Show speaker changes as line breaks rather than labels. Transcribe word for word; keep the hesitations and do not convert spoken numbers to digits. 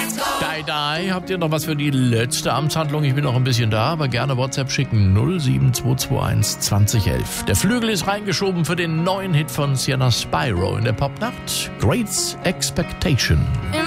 Dai, dai. Habt ihr noch was für die letzte Amtshandlung? Ich bin noch ein bisschen da, aber gerne WhatsApp schicken. null sieben zwei zwei eins zwanzig elf. Der Flügel ist reingeschoben für den neuen Hit von Sienna Spyro in der Popnacht. Great Expectation.